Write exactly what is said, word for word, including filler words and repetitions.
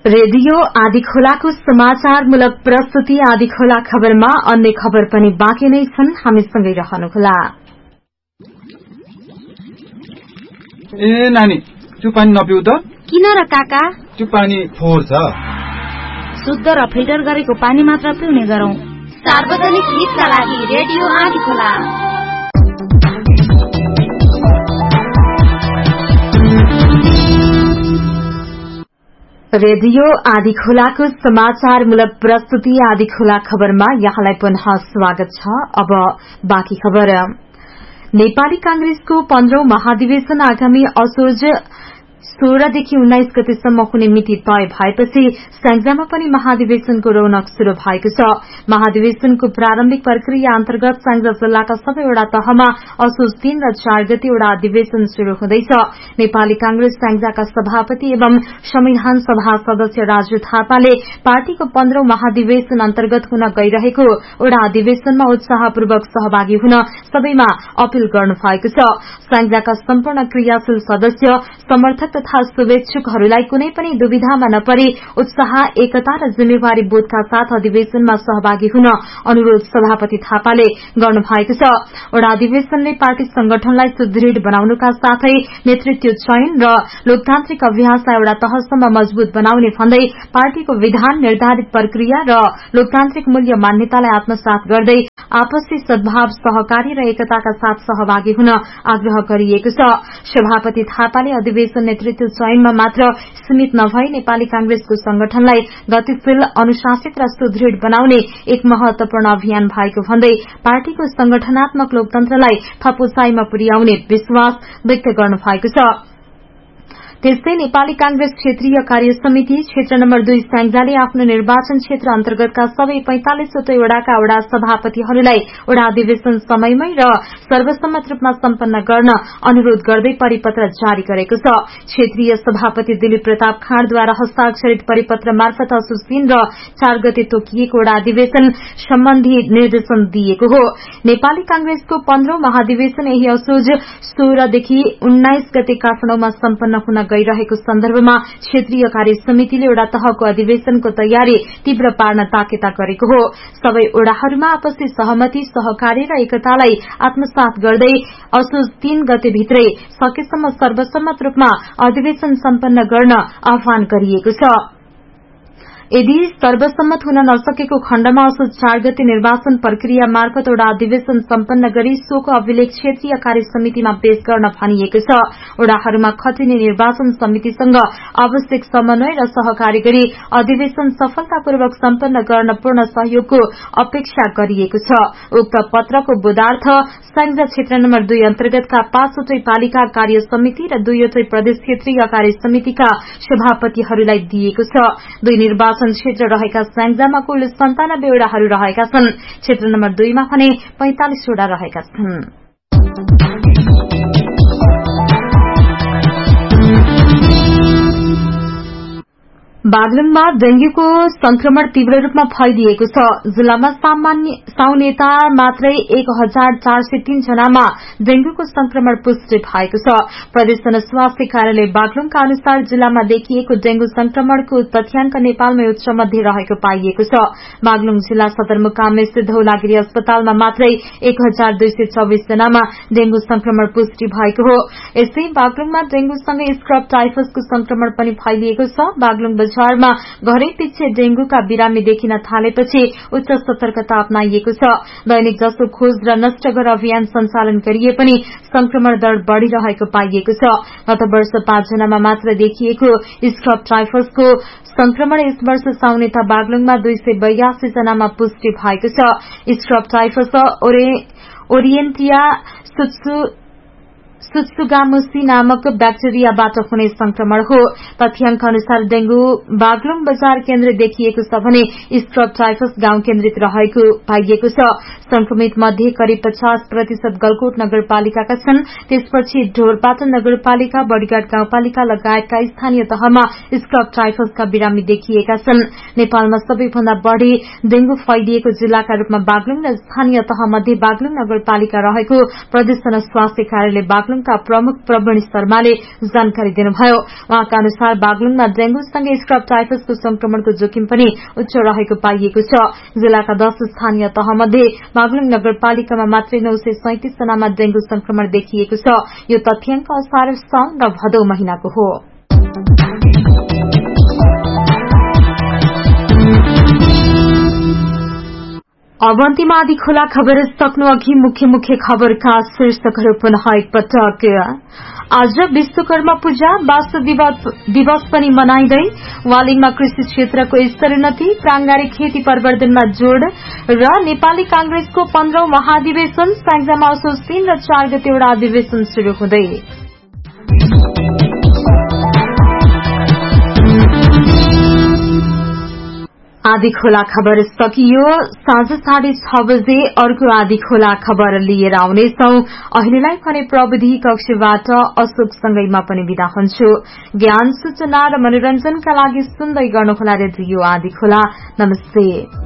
Radio आदिखोलाको समाचारमूलक प्रस्तुति आदिखोला खबरमा अन्य खबर पनि बाँकी नै छन्, हामीसँगै रहनुहोला। ए नानी, त्यो पानी नपिउ त। किन र काका? त्यो पानी फोहोर छ। शुद्ध र फिल्टर गरेको पानी मात्र पिउने गरौं। सार्वजनिक हितका लागि रेडियो आदिखोला। रेडियो आदिखोलाको समाचारमूलक प्रस्तुति आदिखोला खबरमा यहाँलाई पुनः स्वागत छ। अब बाँकी खबर। नेपाली कांग्रेसको पन्ध्रौं महाधिवेशन आगामी असोज सोह्रदेखि उन्नाइस गतेसम्म हुने मिति तय भएपछि स्याङ्जामा पनि महाधिवेशनको रौनक शुरू भएको छ। महाधिवेशनको प्रारम्भिक प्रक्रिया अन्तर्गत स्याङ्जा जिल्लाका सबैवटा तहमा असोज तीन र चार गते एउटा अधिवेशन शुरू हुँदैछ। नेपाली कांग्रेस स्याङ्जाका सभापति एवं संविधान सभा सदस्य राजु थापाले पार्टीको पन्ध्रौं महाधिवेशन अन्तर्गत हुन गइरहेको एउटा अधिवेशनमा उत्साहपूर्वक सहभागी हुन सबैमा अपील गर्नु भएको छ। स्याङ्जाका सम्पूर्ण क्रियाशील सदस्य, समर्थक तथा शुभेच्छुकहरूलाई कुनै पनि दुविधामा नपरी उत्साह, एकता र जिम्मेवारी बोधका साथ अधिवेशनमा सहभागी हुन अनुरोध सभापति थापाले गर्नुभएको छ। एउटा अधिवेशनले पार्टी संगठनलाई सुदृढ़ बनाउनुका साथै नेतृत्व चयन र लोकतान्त्रिक अभ्यासलाई एउटा तहसम्म मजबूत बनाउने भन्दै पार्टीको विधान, निर्धारित प्रक्रिया र लोकतान्त्रिक मूल्य मान्यतालाई आत्मसात गर्दै आपसी सद्भाव, सहकारी र एकताका साथ सहभागी हुन आग्रह गरिएको छ। सभापति थापाले अधिवेशन नेतृत्व चयनमा मात्र सीमित नभई नेपाली कांग्रेसको संगठनलाई गतिशील, अनुशासित र सुदृढ़ बनाउने एक महत्वपूर्ण अभियान भएको भन्दै पार्टीको संगठनात्मक लोकतन्त्रलाई थप उचाइमा पुर्याउने विश्वास व्यक्त गर्नु भएको छ। त्यस्तै नेपाली कांग्रेस क्षेत्रीय कार्य समिति क्षेत्र नम्बर दुई स्याङ्जाले आफ्नो निर्वाचन क्षेत्र अन्तर्गतका सबै पैंतालिसवटै वडाका वडा सभापतिहरूलाई वडा अधिवेशन समयमै र सर्वसम्मत रूपमा सम्पन्न गर्न अनुरोध गर्दै परिपत्र जारी गरेको छ। क्षेत्रीय सभापति दिलीप प्रताप खाँडद्वारा हस्ताक्षरित परिपत्र मार्फत असोज तीन र चार गते तोकिएको वडा अधिवेशन सम्बन्धी निर्देशन दिएको हो। नेपाली कांग्रेसको पन्ध्रौं महाधिवेशन यही असोज सोह्रदेखि उन्नाइस गते काठमाडौँमा सम्पन्न हुन गइरहेको सन्दर्भमा क्षेत्रीय कार्य समितिले वडा तहको अधिवेशनको तयारी तीव्र पार्न ताकेता गरेको हो। सबै वडाहरूमा आपसी सहमति, सहकारी र एकतालाई आत्मसात गर्दै असोज तीन गते भित्रै सकेसम्म सर्वसम्मत रूपमा अधिवेशन सम्पन्न गर्न आह्वान गरिएको छ। यदि सर्वसम्मत हुन नसकेको खण्डमा असोज चार गते निर्वाचन प्रक्रिया मार्फत वडा अधिवेशन सम्पन्न गरी सोको अभिलेख क्षेत्रीय कार्य समितिमा पेश गर्न भनिएको छ। वडाहरूमा खटिने निर्वाचन समितिसँग आवश्यक समन्वय र सहकारी गरी अधिवेशन सफलतापूर्वक सम्पन्न गर्न पूर्ण सहयोगको अपेक्षा गरिएको छ। उक्त पत्रको बोधार्थ स्याङ्जा क्षेत्र नम्बर दुई अन्तर्गतका पाँचवटै पालिका कार्य समिति र दुईवटै प्रदेश क्षेत्रीय कार्य समितिका सभापतिहरूलाई दिएको छ। दुई निर्वाचन क्षेत्र रहेका स्याङ्जामा कुल सन्तानब्बे वडाहरू रहेका छन्। क्षेत्र नम्बर दुईमा भने पैंतालिस वडा रहेका छन्। बागलुङमा डेंगूको संक्रमण तीव्र रूपमा फैलिएको छ। जिल्लामा साउन यता मात्रै एक हजार चार सय तीन जनामा डेंगूको संक्रमण पुष्टि भएको छ। प्रदेश जनस्वास्थ्य कार्यालय बागलुङका अनुसार जिल्लामा देखिएको डेंगू संक्रमणको तथ्याङ्क नेपालमै उच्च मध्ये रहेको पाइएको छ। बागलुङ जिल्ला सदरमुकाम स्थित धौलागिरी अस्पतालमा मात्रै एक हजार दुई सय चौबिस जनामा डेंगू संक्रमण पुष्टि भएको हो। यस्तै बागलुङमा डेंगूसँगै स्क्रब टाइफसको संक्रमण पनि फैलिएको छ। बागलुङ बजारमा घरै पछि डेंगूका बिरामी देखिन थालेपछि उच्च सतर्कता अपनाइएको छ। दैनिक जसो खोज र नष्ट गर अभियान सञ्चालन गरिए पनि संक्रमण दर बढ़िरहेको पाइएको छ। गत वर्ष पाँच जनामा मात्र देखिएको स्क्रब टाइफसको संक्रमण यस वर्ष साउन यता बागलुङमा दुई सय बयासी जनामा पुष्टि भएको छ। स्क्रब टाइफस ओरिएन्टिया सुत्सुगामुसी नामक ब्याक्टेरियाबाट हुने संक्रमण हो। तथ्याङ्क अनुसार डेंगू बागलुङ बजार केन्द्र देखिएको छ भने स्क्रब टाइफस गाउँ केन्द्रित रहेको पाइएको छ। संक्रमित मध्ये करिब पचास प्रतिशत गलकोट नगरपालिकाका छन्। त्यसपछि ढोरपाटन नगरपालिका, बडीघाट गाउँपालिका लगायतका स्थानीय तहमा स्क्रब टाइफसका बिरामी देखिएका छन्। नेपालमा सबैभन्दा बढ़ी डेंगू फैलिएको जिल्लाका रूपमा बागलुङ र स्थानीय तह मध्ये बागलुङ नगरपालिका रहेको प्रदेश जनस्वास्थ्य कार्यालय बागलुङ बागलुङका प्रमुख प्रवीण शर्माले जानकारी दिनुभयो। उहाँका अनुसार बागलुङमा डेंगूसँगै स्क्रब टाइफसको संक्रमणको जोखिम पनि उच्च रहेको पाइएको छ। जिल्लाका दश स्थानीय तहमध्ये बागलुङ नगरपालिकामा मात्रै नौ सय सैंतिस जनामा डेंगू संक्रमण देखिएको छ। यो तथ्याङ्क असार, साउन र भदौ महिनाको हो। अब अन्तिम आदि खोला खबर सक्नु अघि मुख्य मुख्य खबरका शीर्षकहरू पुनः एकपटक। आज विश्वकर्मा पूजा वास्तु दिवस पनि मनाइँदै वालिङमा कृषि क्षेत्रको स्तरोन्नति, प्रांगारिक खेती प्रवर्धनमा जोड़ र नेपाली कांग्रेसको पन्ध्रौं महाधिवेशन स्याङ्जामा असोज तीन र चार गते एउटा अधिवेशन शुरू हुँदै। आदि खोला खबर सकियो। साँझ साढे छ बजे अर्को आदि खोला खबर लिएर आउनेछौं। अहिलेलाई भने प्रविधि कक्षबाट अशोकसँगै म पनि बिदा हुन्छु। ज्ञान, सूचना र मनोरञ्जनका लागि सुन्दै गर्नुहोला रेडियो आदि खोला। नमस्ते।